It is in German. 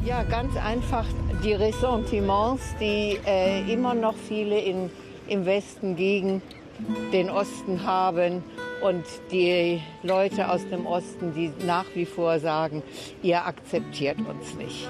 Ja, ganz einfach die Ressentiments, die immer noch viele im Westen gegen den Osten haben und die Leute aus dem Osten, die nach wie vor sagen, ihr akzeptiert uns nicht.